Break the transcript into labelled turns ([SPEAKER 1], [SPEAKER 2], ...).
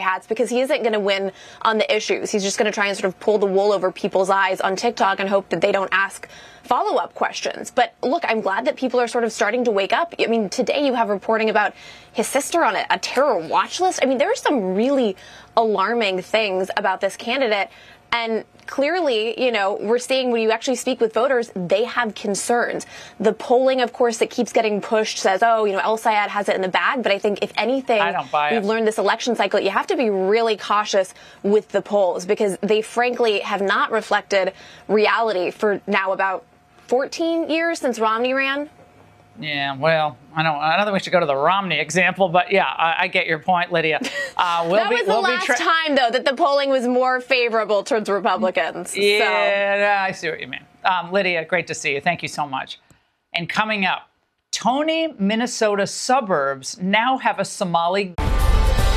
[SPEAKER 1] hats because he isn't going to win on the issues. He's just going to try and sort of pull the wool over people's eyes on TikTok and hope that they don't ask follow-up questions. But look, I'm glad that people are sort of starting to wake up. I mean, today you have reporting about his sister on a terror watch list. I mean, there are some really alarming things about this candidate. And clearly, you know, we're seeing when you actually speak with voters, they have concerns. The polling, of course, that keeps getting pushed says, oh, you know, El Sayed has it in the bag. But I think if anything, we've learned this election cycle, you have to be really cautious with the polls because they frankly have not reflected reality for now about 14 years since Romney ran.
[SPEAKER 2] Yeah, well, I don't think we should go to the Romney example, but yeah, I get your point, Lydia.
[SPEAKER 1] That was the last time, though, that the polling was more favorable towards Republicans.
[SPEAKER 2] Yeah, I see what you mean. Lydia, great to see you. Thank you so much. And coming up, Tony, Minnesota suburbs now have a Somali